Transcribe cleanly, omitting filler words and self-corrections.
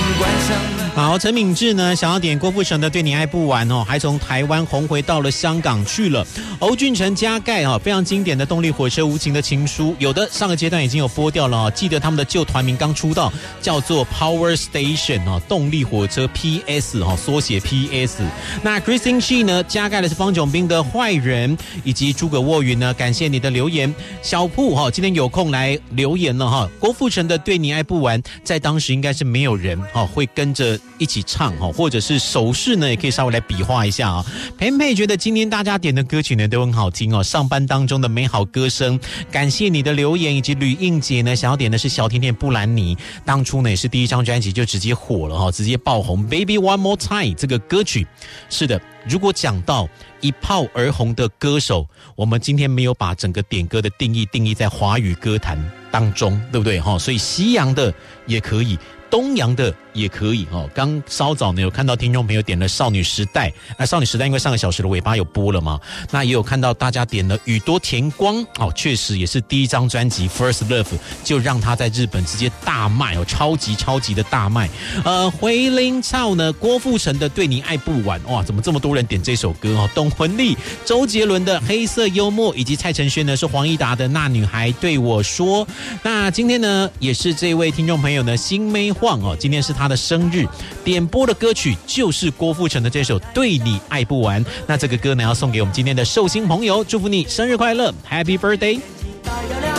好，陈敏智呢想要点郭富城的《对你爱不完》哦，还从台湾红回到了香港去了。欧俊成加盖非常经典的动力火车《无情的情书》，有的上个阶段已经有播掉了哦。记得他们的旧团名刚出道，叫做 Power Station 哦，动力火车 PS 哦，缩写 PS。那 Christine She 呢加盖的是方炯斌的《坏人》，以及诸葛卧云呢，感谢你的留言。小铺今天有空来留言了哈。郭富城的《对你爱不完》在当时应该是没有人会跟着一起唱或者是手势呢也可以稍微来比划一下啊。佩佩觉得今天大家点的歌曲呢都很好听哦，上班当中的美好歌声，感谢你的留言。以及吕应杰呢想要点的是小甜甜布兰妮，当初呢也是第一张专辑就直接火了直接爆红 Baby One More Time 这个歌曲。是的，如果讲到一炮而红的歌手，我们今天没有把整个点歌的定义在华语歌坛当中，对不对所以西洋的也可以，东洋的也可以刚稍早呢有看到听众朋友点了少女时代，少女时代因为上个小时的尾巴有播了嘛，那也有看到大家点了宇多田光确实也是第一张专辑 First Love 就让他在日本直接大卖超级的大卖。回林操呢郭富城的对你爱不完，哇怎么这么多人点这首歌董魂力，周杰伦的黑色幽默，以及蔡承轩呢是黄义达的那女孩对我说。那今天呢也是这位听众朋友呢新妹晃今天是他的生日，点播的歌曲就是郭富城的这首对你爱不完。那这个歌呢要送给我们今天的寿星朋友，祝福你生日快乐 Happy Birthday。